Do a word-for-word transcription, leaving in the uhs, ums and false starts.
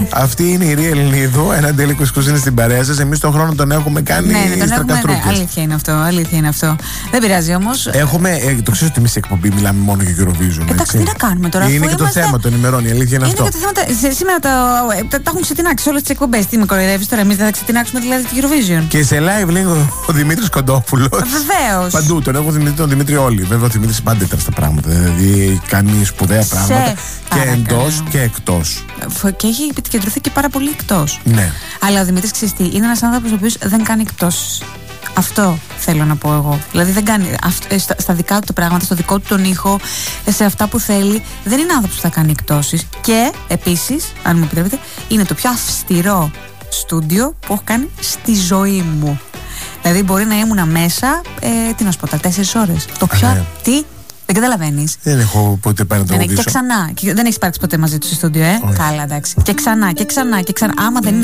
Αυτή είναι η Ρία Ελληνίδου. Ένα τέλικο είναι στην παρέα σας. Εμείς τον χρόνο τον έχουμε κάνει. Ναι, ναι, τον έχουμε, ναι, αλήθεια είναι αυτό. Αλήθεια είναι αυτό. Δεν πειράζει όμως. Έχουμε. Ε, το ξέρω ότι εμείς σε εκπομπή μιλάμε μόνο για Eurovision. Εντάξει, τι να κάνουμε τώρα. Είναι και είμαστε... το θέμα των ημερών. Η αλήθεια είναι, είναι αυτό. Και το θέμα, σήμερα το, τα, τα έχουν ξετινάξει όλες τις εκπομπές. Τι με κοροϊδεύεις τώρα, εμείς δεν θα ξετινάξουμε δηλαδή τη Eurovision. Και σε live λέει ο, ο Δημήτρης Κοντόπουλος. Βεβαίως. Παντού τον έχω Δημήτρη, τον Δημήτρη όλοι. Βέβαια ο Δημήτρης πάντα ήταν στα πράγματα. Δηλαδή κάνει σπουδαία πράγματα σε και εντός και εκτός. Και έχει επικεντρωθεί και πάρα πολύ εκτός. Ναι. Αλλά ο Δημήτρης ξέρεις τι, είναι ένας άνθρωπος ο οποίος δεν κάνει εκτός. Αυτό θέλω να πω εγώ. Δηλαδή δεν κάνει αυ- στα, στα δικά του τα πράγματα, στο δικό του τον ήχο, σε αυτά που θέλει. Δεν είναι άνθρωπος που θα κάνει εκτόσεις. Και επίσης, αν μου επιτρέπετε, είναι το πιο αυστηρό στούντιο που έχω κάνει στη ζωή μου. Δηλαδή μπορεί να ήμουνα μέσα, ε, τι να σου πω, τα τέσσερις ώρες. Το πιο. Α, ναι. Τι, δεν καταλαβαίνεις. Δεν έχω ποτέ πάει να το ρωτήσω. Και ξανά. Και δεν έχεις υπάρξει ποτέ μαζί του στο στούντιο, ε. Όχι. Καλά, εντάξει. Και ξανά και ξανά και ξανά. Άμα δεν είναι